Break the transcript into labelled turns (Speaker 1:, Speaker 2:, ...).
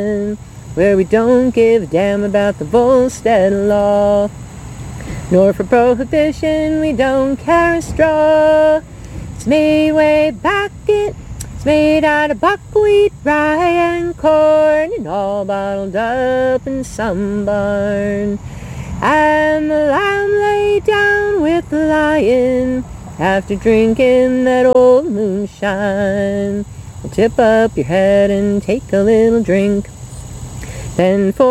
Speaker 1: where we don't give a damn about the Volstead law, nor for prohibition we don't care a straw. It's made way back, it's made out of buckwheat, rye, and corn, and all bottled up in some barn. And the lamb lay down with the lion after drinking that old moonshine. Well, tip up your head and take a little drink. Then for